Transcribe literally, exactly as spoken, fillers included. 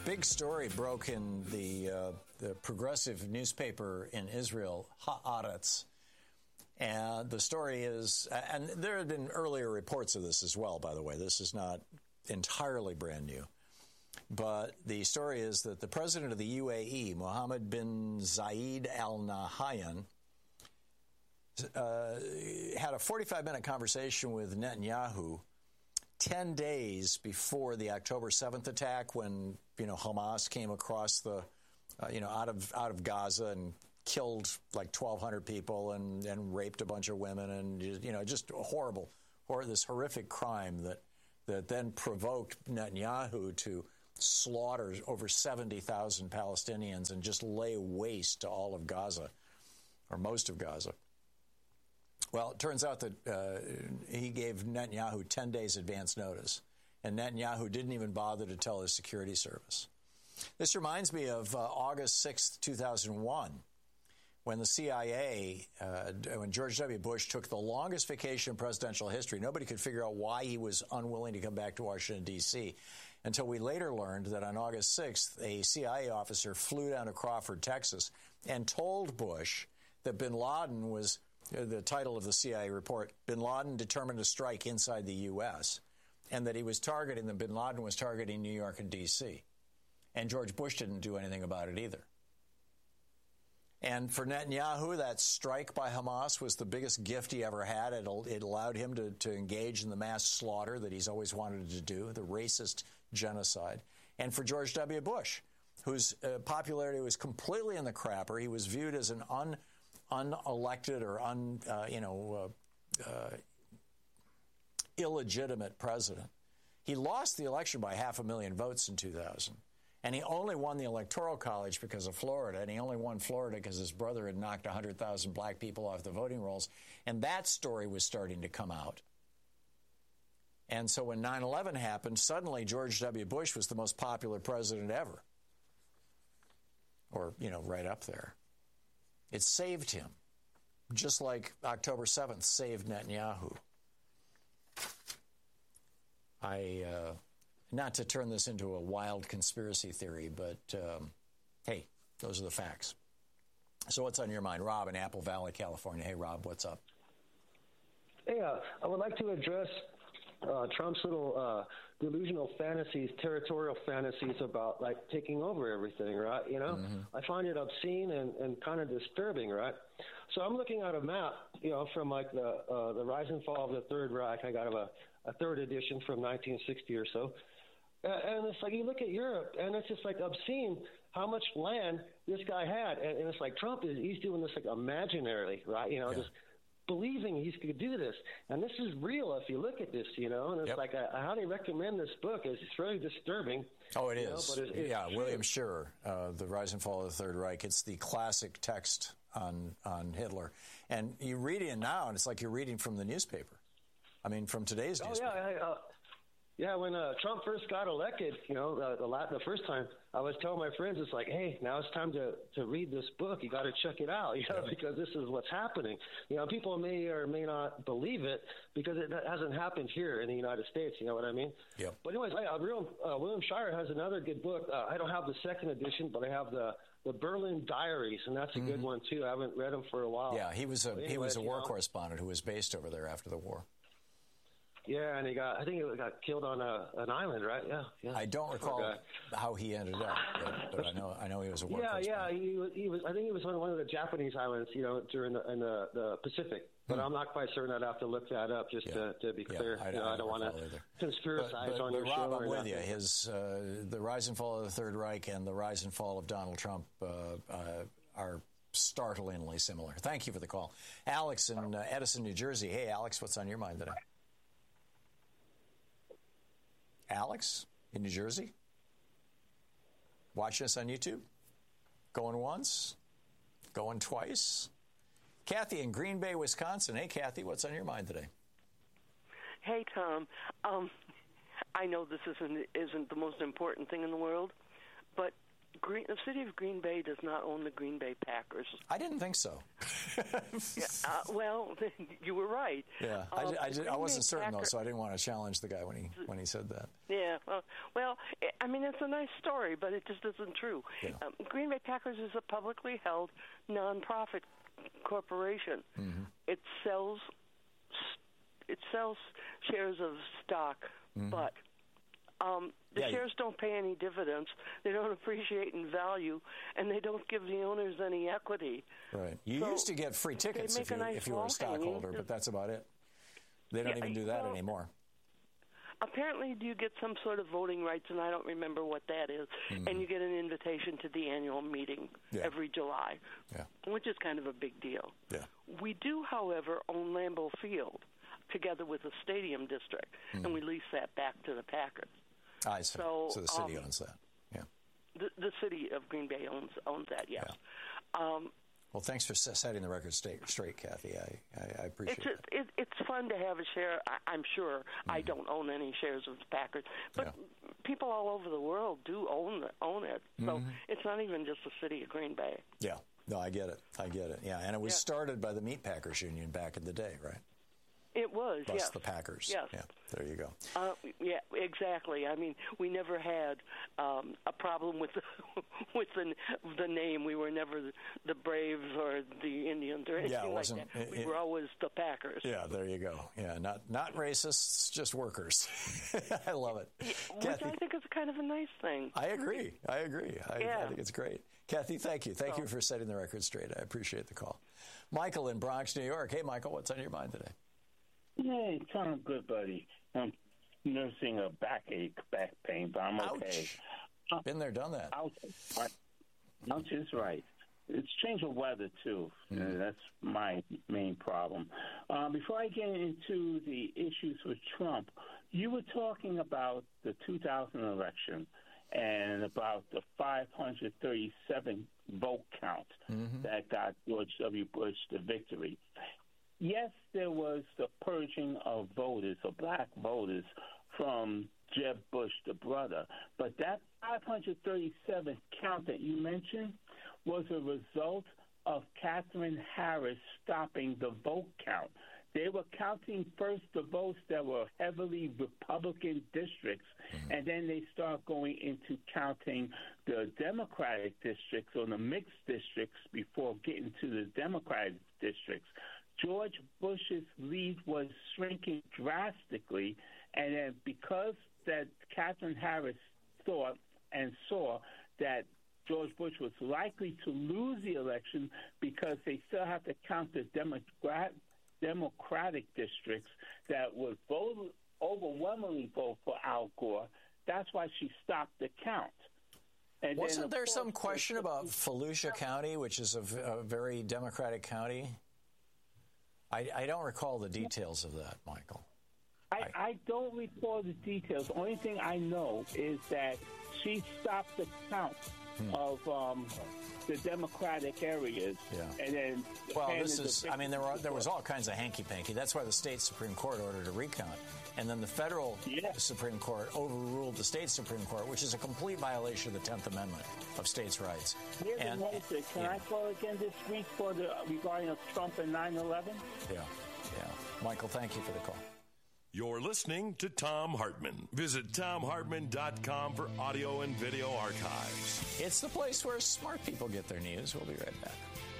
Big story broke in the uh, the progressive newspaper in Israel, Haaretz. And the story is, and there have been earlier reports of this as well, by the way. This is not entirely brand new. But the story is that the president of the U A E, Mohammed bin Zayed Al Nahyan, uh, had a forty-five minute conversation with Netanyahu ten days before the October seventh attack, when, you know, Hamas came across the, uh, you know, out of out of Gaza and killed like twelve hundred people and, and raped a bunch of women, and, you know, just horrible, or this horrific crime that that then provoked Netanyahu to slaughter over seventy thousand Palestinians and just lay waste to all of Gaza, or most of Gaza. Well, it turns out that uh, he gave Netanyahu ten days advance notice, and Netanyahu didn't even bother to tell his security service. This reminds me of uh, August sixth, two thousand one, when the C I A, uh, when George W. Bush took the longest vacation in presidential history. Nobody could figure out why he was unwilling to come back to Washington, D C, until we later learned that on August sixth, a C I A officer flew down to Crawford, Texas, and told Bush that bin Laden was, uh, the title of the C I A report, bin Laden determined to strike inside the U S, and that he was targeting, that bin Laden was targeting New York and D C. And George Bush didn't do anything about it either. And for Netanyahu, that strike by Hamas was the biggest gift he ever had. It, it allowed him to, to engage in the mass slaughter that he's always wanted to do, the racist genocide. And for George W. Bush, whose uh, popularity was completely in the crapper, he was viewed as an un, unelected or un, uh, you know, uh, uh, illegitimate president. He lost the election by half a million votes in two thousand. And he only won the Electoral College because of Florida, and he only won Florida because his brother had knocked one hundred thousand black people off the voting rolls. And that story was starting to come out. And so when nine eleven happened, suddenly George W. Bush was the most popular president ever. Or, you know, right up there. It saved him, just like October seventh saved Netanyahu. I... Uh, Not to turn this into a wild conspiracy theory, but, um, hey, those are the facts. So what's on your mind? Rob in Apple Valley, California. Hey, Rob, what's up? Hey, uh, I would like to address uh, Trump's little uh, delusional fantasies, territorial fantasies about, like, taking over everything, right? You know, mm-hmm. I find it obscene and, and kind of disturbing, right? So I'm looking at a map, you know, from, like, the uh, the rise and fall of the Third Reich. I got a, a third edition from nineteen sixty or so. Uh, and it's like you look at Europe, and it's just like obscene how much land this guy had. And, and it's like Trump is he's doing this like imaginarily, right? You know, yeah. just believing he could do this. And this is real if you look at this, you know. And it's yep. like I, I highly recommend this book. It's, it's really disturbing. Oh, it is. Know, but it, it's yeah, true. William Scherer, uh, The Rise and Fall of the Third Reich. It's the classic text on on Hitler. And you read it now, and it's like you're reading from the newspaper. I mean, from today's oh, newspaper. Yeah, I, uh, Yeah, when uh, Trump first got elected, you know, uh, the, la- the first time, I was telling my friends, it's like, hey, now it's time to, to read this book. You got to check it out, you know, yeah. because this is what's happening. You know, people may or may not believe it because it hasn't happened here in the United States. You know what I mean? Yeah. But anyways, I, uh, William Shirer has another good book. Uh, I don't have the second edition, but I have the the Berlin Diaries, and that's a mm-hmm. good one too. I haven't read them for a while. Yeah, he was a anyways, he was a war know, correspondent who was based over there after the war. Yeah, and he got, I think he got killed on a, an island, right? Yeah, yeah. I don't recall how he ended up, but, but I know I know he was a war Yeah, correspondent. yeah, he was, he was, I think he was on one of the Japanese islands, you know, during the, in the, the Pacific. But hmm. I'm not quite certain. I'd have to look that up just yeah. to, to be clear. Yeah, I, you know, I, I don't want to conspiracize but, but, on but your Rob, show. I'm with you. Nothing. His, uh, the rise and fall of the Third Reich and the rise and fall of Donald Trump uh, uh, are startlingly similar. Thank you for the call. Alex in uh, Edison, New Jersey. Hey, Alex, what's on your mind today? Alex in New Jersey, watching us on YouTube, going once, going twice. Kathy in Green Bay, Wisconsin. Hey, Kathy, what's on your mind today? Hey, Tom. Um, I know this isn't isn't the most important thing in the world, but Green, the city of Green Bay does not own the Green Bay Packers. I didn't think so. yeah, uh, well, you were right. Yeah, um, I, I, I wasn't Bay certain, Packer- though, so I didn't want to challenge the guy when he when he said that. Yeah, well, well, I mean, mean, it's a nice story, but it just isn't true. Yeah. Um, Green Bay Packers is a publicly held nonprofit corporation. Mm-hmm. It sells it sells shares of stock, mm-hmm. but um, the yeah, shares don't pay any dividends. They don't appreciate in value, and they don't give the owners any equity. Right. You so used to get free tickets if you, nice if you were a stockholder, but that's about it. They don't yeah, even do that well, anymore. Apparently, you get some sort of voting rights, and I don't remember what that is. Mm-hmm. And you get an invitation to the annual meeting yeah. every July, yeah. which is kind of a big deal. Yeah. We do, however, own Lambeau Field together with a stadium district, mm-hmm. and we lease that back to the Packers. I see. So, so the city um, owns that. Yeah. The, the city of Green Bay owns owns that. Yes. Yeah. Um, Well, thanks for setting the record straight, straight Kathy. I, I, I appreciate it's it. It, it's fun to have a share. I, I'm sure mm-hmm. I don't own any shares of the Packers, but yeah. people all over the world do own own it. So mm-hmm. it's not even just the city of Green Bay. Yeah. No, I get it. I get it. Yeah, and it was yeah. started by the Meat Packers Union back in the day, right? It was, Plus yes. the Packers. Yes. Yeah, there you go. Uh, yeah, exactly. I mean, we never had um, a problem with the, with the the name. We were never the, the Braves or the Indians or anything yeah, it like wasn't, that. We it, were always the Packers. Yeah, there you go. Yeah, not not racists, just workers. I love it. Yeah, which Kathy, I think is kind of a nice thing. I agree. I agree. I, yeah. I think it's great. Kathy, thank you. Thank oh. you for setting the record straight. I appreciate the call. Michael in Bronx, New York. Hey, Michael, what's on your mind today? Hey, Tom, good buddy. I'm nursing a backache, back pain, but I'm okay. Uh, Been there, done that. Ouch. Ouch is right. It's change of weather, too. Mm. Uh, that's my main problem. Uh, before I get into the issues with Trump, you were talking about the two thousand election and about the five hundred thirty-seven vote count mm-hmm. that got George W. Bush the victory. Yes, there was the purging of voters, of black voters, from Jeb Bush, the brother. But that five hundred thirty-seven count that you mentioned was a result of Katherine Harris stopping the vote count. They were counting first the votes that were heavily Republican districts, mm-hmm. and then they start going into counting the Democratic districts or the mixed districts before getting to the Democratic districts. George Bush's lead was shrinking drastically, and then because that Katherine Harris thought and saw that George Bush was likely to lose the election because they still have to count the Democrat, Democratic districts that would vote, overwhelmingly vote for Al Gore, that's why she stopped the count. And Wasn't then, there some course, question about Volusia County, which is a, a very Democratic county? I, I don't recall the details of that, Michael. I, I don't recall the details. The only thing I know is that she stopped the count hmm. of um, the Democratic areas. Yeah. And then well, this is, I mean, there were there was all kinds of hanky-panky. That's why the state Supreme Court ordered a recount. And then the federal yeah. Supreme Court overruled the state Supreme Court, which is a complete violation of the tenth Amendment of states' rights. Here's and, Can yeah. I call again this week for the regarding of Trump and nine eleven? Yeah, yeah. Michael, thank you for the call. You're listening to Thom Hartmann. Visit Thom Hartmann dot com for audio and video archives. It's the place where smart people get their news. We'll be right back.